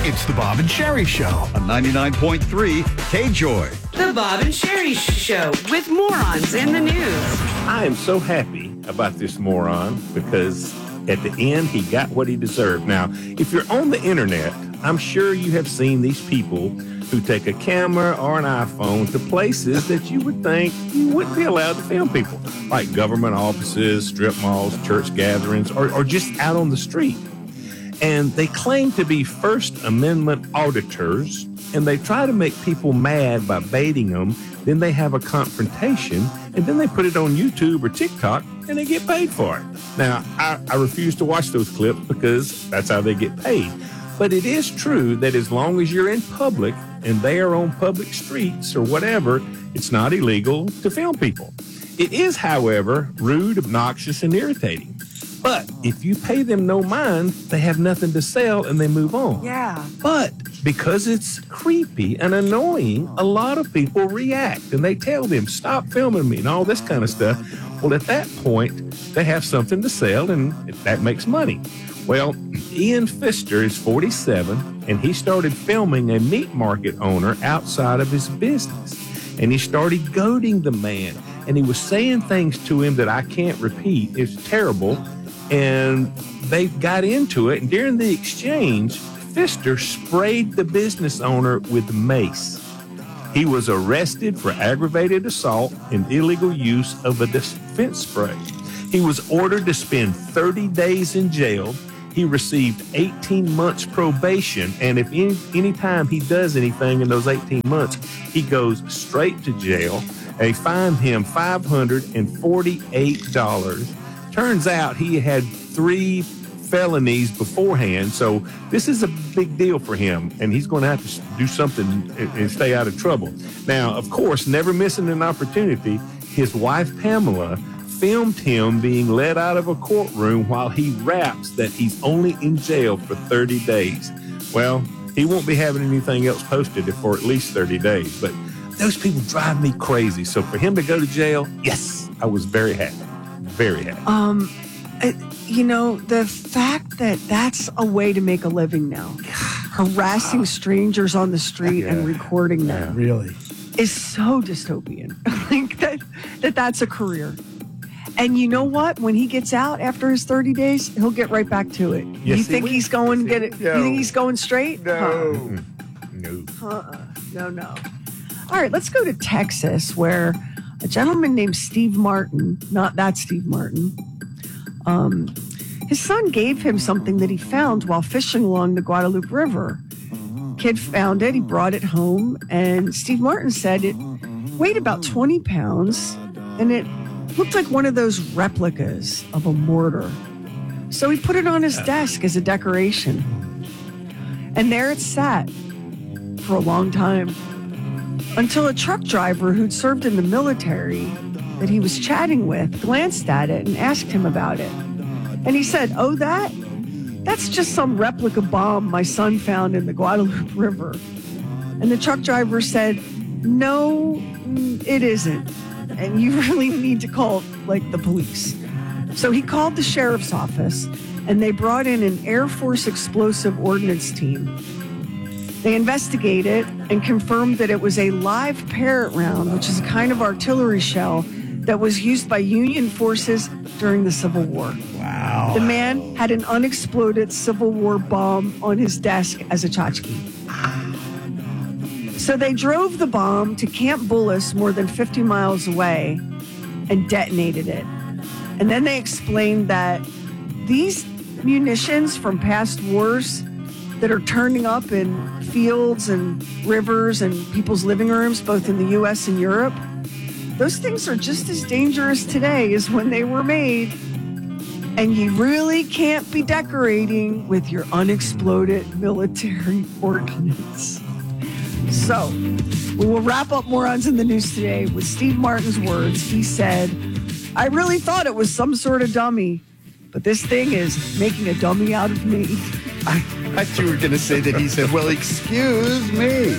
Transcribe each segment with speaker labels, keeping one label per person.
Speaker 1: It's the Bob and Sherry Show
Speaker 2: on 99.3 KJOY.
Speaker 3: The Bob and Sherry Show with morons in the news.
Speaker 4: I am so happy about this moron because at the end, he got what he deserved. Now, if you're on the internet, I'm sure you have seen these people who take a camera or an iPhone to places that you would think you wouldn't be allowed to film people, like government offices, strip malls, church gatherings, or just out on the street. And they claim to be First Amendment auditors, and they try to make people mad by baiting them. Then they have a confrontation, and then they put it on YouTube or TikTok, and they get paid for it. Now, I refuse to watch those clips because that's how they get paid. But it is true that as long as you're in public and they are on public streets or whatever, it's not illegal to film people. It is, however, rude, obnoxious, and irritating. But if you pay them no mind, they have nothing to sell and they move on.
Speaker 5: Yeah.
Speaker 4: But because it's creepy and annoying, a lot of people react and they tell them, stop filming me and all this kind of stuff. Well, at that point, they have something to sell and that makes money. Well, Ian Pfister is 47 and he started filming a meat market owner outside of his business. And he started goading the man and he was saying things to him that I can't repeat. It's terrible. And they got into it. And during the exchange, Pfister sprayed the business owner with mace. He was arrested for aggravated assault and illegal use of a defense spray. He was ordered to spend 30 days in jail. He received 18 months probation. And if any time he does anything in those 18 months, he goes straight to jail. They fined him $548. Turns out he had 3 felonies beforehand, so this is a big deal for him, and he's going to have to do something and stay out of trouble. Now, of course, never missing an opportunity, his wife, Pamela, filmed him being led out of a courtroom while he raps that he's only in jail for 30 days. Well, he won't be having anything else posted for at least 30 days, but those people drive me crazy. So for him to go to jail, yes, I was very happy. Very happy.
Speaker 5: The fact that that's a way to make a living now, harassing strangers on the street and recording them,
Speaker 1: really
Speaker 5: is so dystopian. Like that's a career. And you know what? When he gets out after his 30 days, he'll get right back to it.
Speaker 4: Yes,
Speaker 5: you think he's going to get it?
Speaker 4: No.
Speaker 5: You think he's going straight?
Speaker 4: No.
Speaker 5: No. All right, let's go to Texas, where a gentleman named Steve Martin, not that Steve Martin, his son gave him something that he found while fishing along the Guadalupe River. Kid found it, he brought it home, and Steve Martin said it weighed about 20 pounds, and it looked like one of those replicas of a mortar. So he put it on his desk as a decoration. And there it sat for a long time, until a truck driver who'd served in the military that he was chatting with glanced at it and asked him about it. And he said, "Oh, that's just some replica bomb my son found in the Guadalupe River." And the truck driver said, "No, it isn't. And you really need to call, the police." So he called the sheriff's office, and they brought in an Air Force explosive ordnance team. They investigated and confirmed that it was a live parrot round, which is a kind of artillery shell that was used by Union forces during the Civil War.
Speaker 1: wow.
Speaker 5: The man had an unexploded Civil War bomb on his desk as a tchotchke. So they drove the bomb to Camp Bullis, more than 50 miles away, and detonated it. And then they explained that these munitions from past wars that are turning up in fields and rivers and people's living rooms, both in the U.S. and Europe, those things are just as dangerous today as when they were made. And you really can't be decorating with your unexploded military ordnance. So, we will wrap up Morons in the News today with Steve Martin's words. He said, "I really thought it was some sort of dummy, but this thing is making a dummy out of me."
Speaker 6: I thought you were going to say that he said, "Well, excuse me."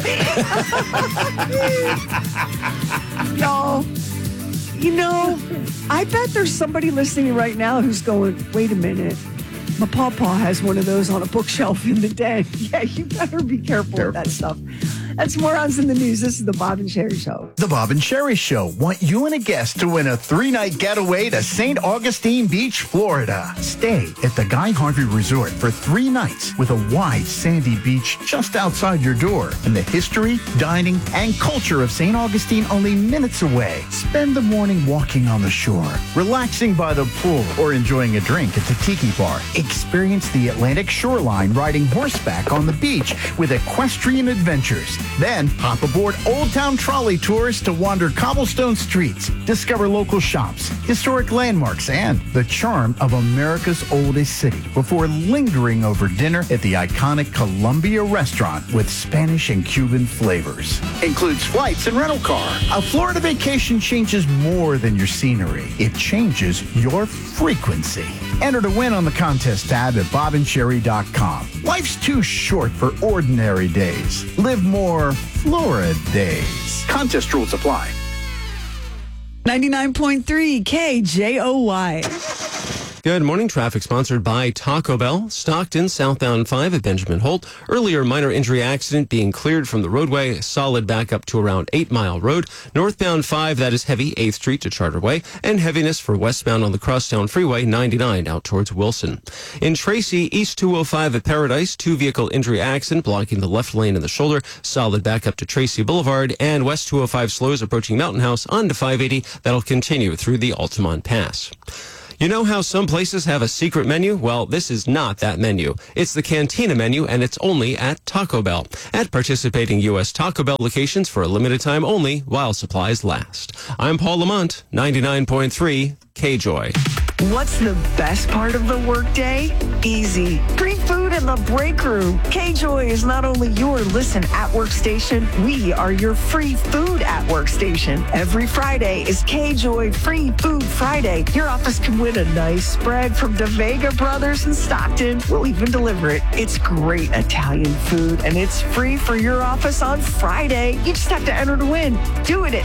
Speaker 5: Y'all, I bet there's somebody listening right now who's going, "Wait a minute. My pawpaw has one of those on a bookshelf in the den. Yeah, you better be careful with that stuff. That's Morons in the News. This is the Bob and Sherry Show.
Speaker 6: The Bob and Sherry Show want you and a guest to win a 3-night getaway to St. Augustine Beach, Florida. Stay at the Guy Harvey Resort for 3 nights with a wide sandy beach just outside your door and the history, dining, and culture of St. Augustine only minutes away. Spend the morning walking on the shore, relaxing by the pool, or enjoying a drink at the Tiki Bar. Experience the Atlantic shoreline riding horseback on the beach with equestrian adventures. Then hop aboard Old Town Trolley tours to wander cobblestone streets, discover local shops, historic landmarks, and the charm of America's oldest city before lingering over dinner at the iconic Columbia restaurant with Spanish and Cuban flavors. Includes flights and rental car. A Florida vacation changes more than your scenery. It changes your frequency. Enter to win on the contest tab at bobandsherry.com. Life's too short for ordinary days. Live more Florida days. Contest rules apply.
Speaker 5: 99.3 KJOY.
Speaker 1: Good morning. Traffic sponsored by Taco Bell. Stockton, southbound 5 at Benjamin Holt. Earlier minor injury accident being cleared from the roadway. Solid back up to around 8 Mile Road. Northbound 5, that is heavy, 8th Street to Charter Way. And heaviness for westbound on the Crosstown Freeway, 99 out towards Wilson. In Tracy, East 205 at Paradise, 2-vehicle injury accident blocking the left lane and the shoulder. Solid back up to Tracy Boulevard. And West 205 slows approaching Mountain House onto 580. That'll continue through the Altamont Pass. You know how some places have a secret menu? Well, this is not that menu. It's the Cantina menu, and it's only at Taco Bell. At participating U.S. Taco Bell locations for a limited time only while supplies last. I'm Paul Lamont, 99.3 KJOY.
Speaker 5: What's the best part of the workday? Easy. Free food in the break room. KJOY is not only your listen at work station, we are your free food at work station. Every Friday is KJOY Free Food Friday. Your office can win a nice spread from DeVega Brothers in Stockton. We'll even deliver it. It's great Italian food, and it's free for your office on Friday. You just have to enter to win. Do it at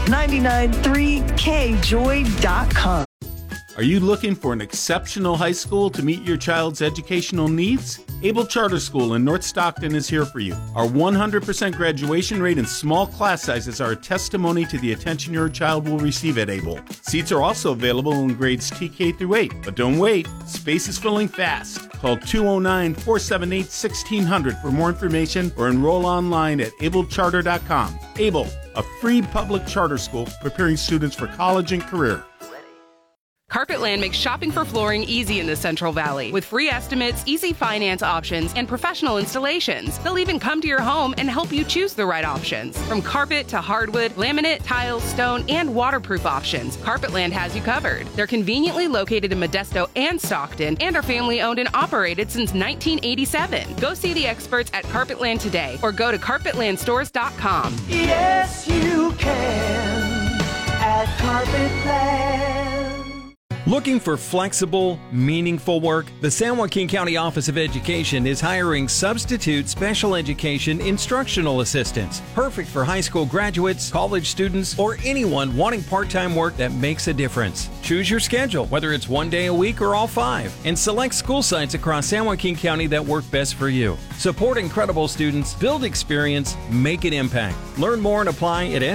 Speaker 5: 993kjoy.com.
Speaker 7: Are you looking for an exceptional high school to meet your child's educational needs? Able Charter School in North Stockton is here for you. Our 100% graduation rate and small class sizes are a testimony to the attention your child will receive at Able. Seats are also available in grades TK through 8. But don't wait, space is filling fast. Call 209-478-1600 for more information or enroll online at ablecharter.com. Able, a free public charter school preparing students for college and career.
Speaker 8: Carpetland makes shopping for flooring easy in the Central Valley with free estimates, easy finance options, and professional installations. They'll even come to your home and help you choose the right options. From carpet to hardwood, laminate, tile, stone, and waterproof options, Carpetland has you covered. They're conveniently located in Modesto and Stockton and are family owned and operated since 1987. Go see the experts at Carpetland today or go to carpetlandstores.com.
Speaker 9: Yes, you can at Carpetland.
Speaker 10: Looking for flexible, meaningful work? The San Joaquin County Office of Education is hiring substitute special education instructional assistants. Perfect for high school graduates, college students, or anyone wanting part-time work that makes a difference. Choose your schedule, whether it's 1 day a week or all 5, and select school sites across San Joaquin County that work best for you. Support incredible students, build experience, make an impact. Learn more and apply at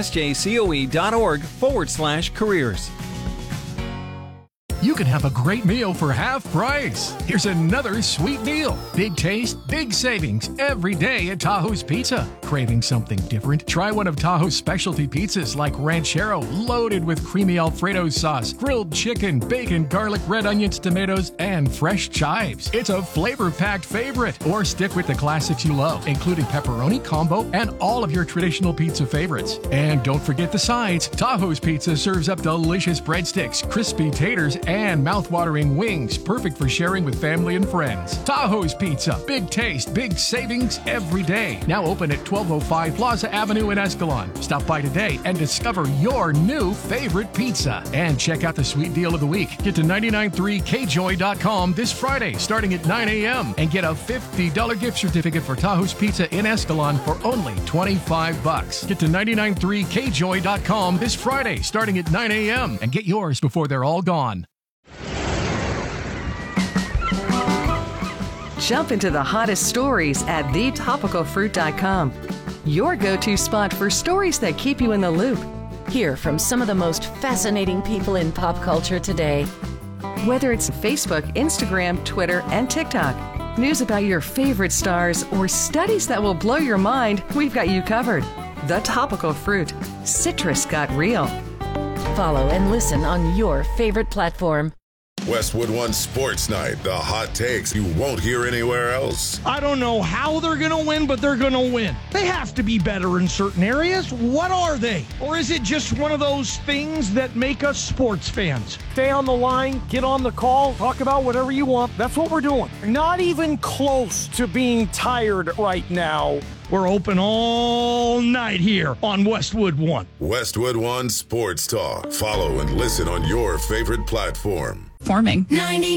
Speaker 10: sjcoe.org/careers.
Speaker 11: You can have a great meal for half price. Here's another sweet deal. Big taste, big savings every day at Tahoe's Pizza. Craving something different? Try one of Tahoe's specialty pizzas like Ranchero, loaded with creamy Alfredo sauce, grilled chicken, bacon, garlic, red onions, tomatoes, and fresh chives. It's a flavor-packed favorite. Or stick with the classics you love, including pepperoni combo and all of your traditional pizza favorites. And don't forget the sides. Tahoe's Pizza serves up delicious breadsticks, crispy taters, and mouth-watering wings, perfect for sharing with family and friends. Tahoe's Pizza. Big taste, big savings every day. Now open at 1205 Plaza Avenue in Escalon. Stop by today and discover your new favorite pizza. And check out the sweet deal of the week. Get to 993kjoy.com this Friday starting at 9 a.m. and get a $50 gift certificate for Tahoe's Pizza in Escalon for only $25. Get to 993kjoy.com this Friday starting at 9 a.m. and get yours before they're all gone.
Speaker 12: Jump into the hottest stories at thetopicalfruit.com. Your go-to spot for stories that keep you in the loop.
Speaker 13: Hear from some of the most fascinating people in pop culture today.
Speaker 12: Whether it's Facebook, Instagram, Twitter, and TikTok, news about your favorite stars, or studies that will blow your mind, we've got you covered. The Topical Fruit. Citrus got real.
Speaker 13: Follow and listen on your favorite platform.
Speaker 14: Westwood One Sports Night, the hot takes you won't hear anywhere else.
Speaker 15: I don't know how they're going to win, but they're going to win. They have to be better in certain areas. What are they? Or is it just one of those things that make us sports fans? Stay on the line, get on the call, talk about whatever you want. That's what we're doing. Not even close to being tired right now. We're open all night here on Westwood One.
Speaker 14: Westwood One Sports Talk. Follow and listen on your favorite platform.
Speaker 16: Forming 99.